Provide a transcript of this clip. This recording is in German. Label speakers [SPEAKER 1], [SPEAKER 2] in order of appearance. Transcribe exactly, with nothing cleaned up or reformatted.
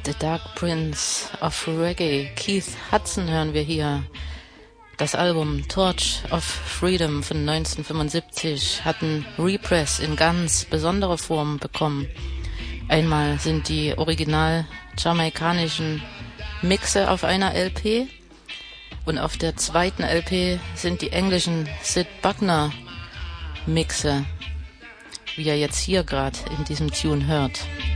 [SPEAKER 1] The Dark Prince of Reggae. Keith Hudson hören wir hier. Das Album Torch of Freedom von neunzehnhundertfünfundsiebzig hat einen Repress in ganz besonderer Form bekommen. Einmal sind die original jamaikanischen Mixe auf einer L P und auf der zweiten L P sind die englischen Sid Buckner Mixe, wie ihr jetzt hier gerade in diesem Tune hört.